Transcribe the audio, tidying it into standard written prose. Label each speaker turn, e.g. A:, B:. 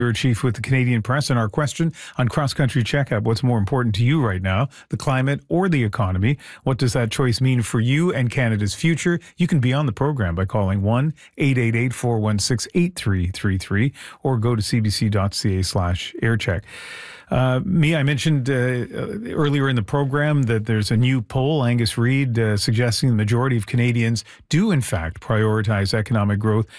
A: Chief with the Canadian Press, and our question on Cross Country Checkup: what's more important to you right now, the climate or the economy? What does that choice mean for you and Canada's future? You can be on the program by calling 1-888-416-8333 or go to cbc.ca/aircheck. Mia, I mentioned earlier in the program that there's a new poll, Angus Reid, suggesting the majority of Canadians do, in fact, prioritize economic growth